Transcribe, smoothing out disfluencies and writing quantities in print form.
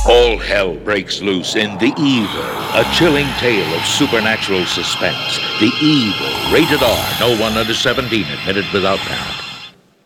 All hell breaks loose in The Evil, a chilling tale of supernatural suspense. The Evil, rated R, no one under 17 admitted without parent.